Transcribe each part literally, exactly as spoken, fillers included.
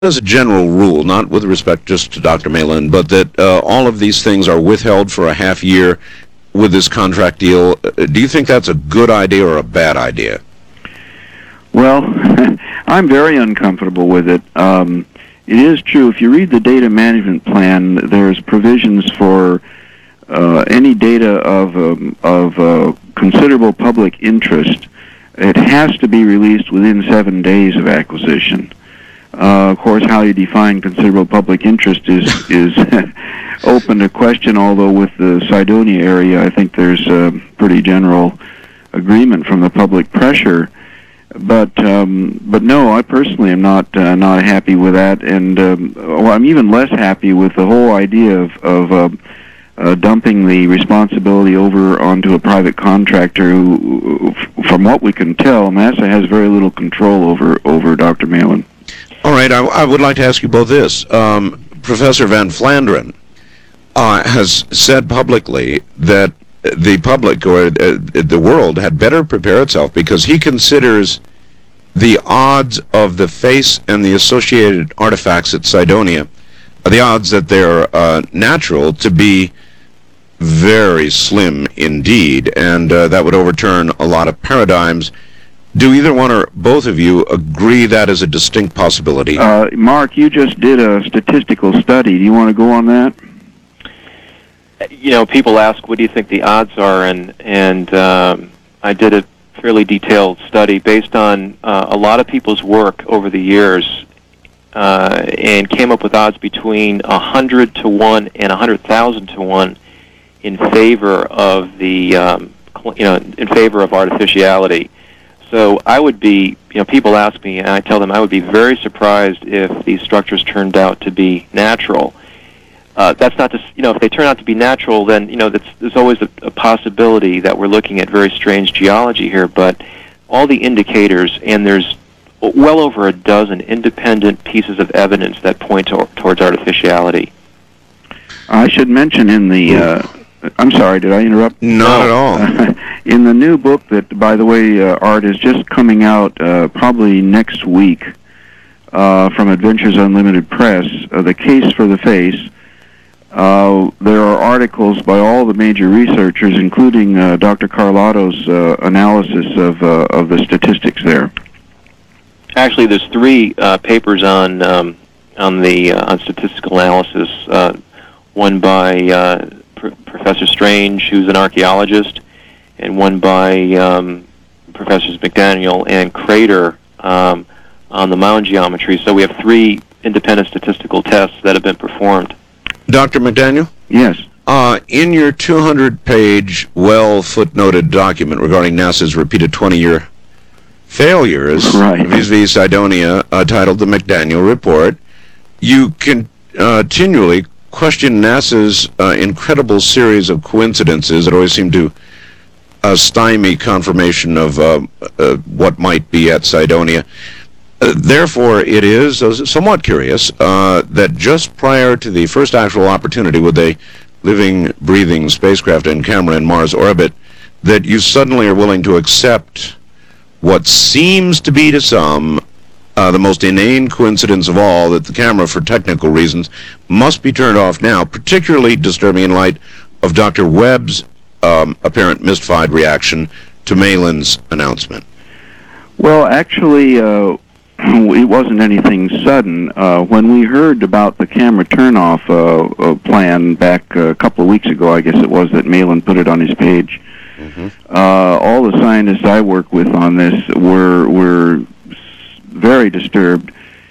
as a general rule, not with respect just to Doctor Malin, but that uh, all of these things are withheld for a half year with this contract deal. Uh, do you think that's a good idea or a bad idea? Well, I'm very uncomfortable with it. Um, it is true, if you read the data management plan, there's provisions for uh, any data of, um, of uh, considerable public interest. It has to be released within seven days of acquisition. Uh, of course, how you define considerable public interest is is open to question, although with the Cydonia area, I think there's a pretty general agreement from the public pressure. But um, but no, I personally am not uh, not happy with that, and um, well, I'm even less happy with the whole idea of, of uh, uh, dumping the responsibility over onto a private contractor who, from what we can tell, NASA has very little control over, over Doctor Malin. All right, I, I would like to ask you both this. Um, Professor Van Flandern uh, has said publicly that the public or uh, the world had better prepare itself because he considers the odds of the face and the associated artifacts at Cydonia, the odds that they're uh, natural, to be very slim indeed, and uh, that would overturn a lot of paradigms. Do either one or both of you agree that is a distinct possibility? Uh, Mark, you just did a statistical study. Do you want to go on that? You know, people ask, what do you think the odds are? And, and um, I did a fairly detailed study based on uh, a lot of people's work over the years uh, and came up with odds between one hundred to one and one hundred thousand to one in favor of the, um, you know, in favor of artificiality. So I would be, you know, people ask me, and I tell them I would be very surprised if these structures turned out to be natural. Uh, that's not to, you know, if they turn out to be natural, then, you know, that's, there's always a, a possibility that we're looking at very strange geology here, but all the indicators, and there's well over a dozen independent pieces of evidence that point to, towards artificiality. I should mention in the, uh, I'm sorry, did I interrupt? Not no. at all. In the new book that, by the way, uh, Art, is just coming out uh, probably next week uh, from Adventures Unlimited Press, uh, The Case for the Face, uh, there are articles by all the major researchers, including uh, Doctor Carlotto's uh, analysis of, uh, of the statistics there. Actually, there's three uh, papers on, um, on, the, uh, on statistical analysis, uh, one by uh, Professor Strange, who's an archaeologist, and one by um, Professors McDaniel and Crater um, on the mound geometry. So we have three independent statistical tests that have been performed. Doctor McDaniel? Yes. Uh, in your two hundred page, well-footnoted document regarding NASA's repeated twenty-year failures right. vis-a-vis Cydonia, uh, titled the McDaniel Report, you can uh, continually question NASA's uh, incredible series of coincidences that always seem to uh, stymie confirmation of uh, uh, what might be at Cydonia. Uh, therefore, it is uh, somewhat curious uh, that just prior to the first actual opportunity with a living, breathing spacecraft and camera in Mars orbit, that you suddenly are willing to accept what seems to be to some Uh, the most inane coincidence of all, that the camera, for technical reasons, must be turned off now, particularly disturbing in light of Doctor Webb's um, apparent mystified reaction to Malin's announcement. Well, actually, uh, it wasn't anything sudden. Uh, when we heard about the camera turn-off uh, uh, plan back a couple of weeks ago, I guess it was, that Malin put it on his page, mm-hmm. uh, all the scientists I work with on this were were very disturbed,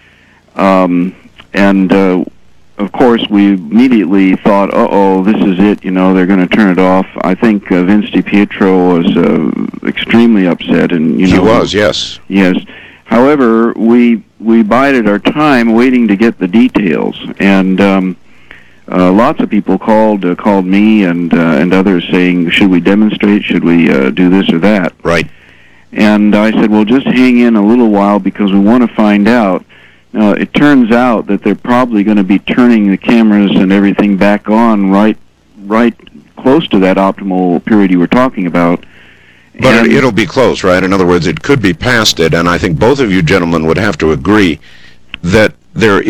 um, and uh, of course we immediately thought, uh-oh, this is it, you know, they're going to turn it off. I think uh, Vince DiPietro was uh, extremely upset, and you know, he was, yes, yes. However, we we bided our time waiting to get the details, and um, uh, lots of people called uh, called me and uh, and others saying, should we demonstrate? Should we uh, do this or that? Right. And I said, well, just hang in a little while because we want to find out. Now, it turns out that they're probably going to be turning the cameras and everything back on right right close to that optimal period you were talking about. But and it, it'll be close, right? In other words, it could be past it, and I think both of you gentlemen would have to agree that there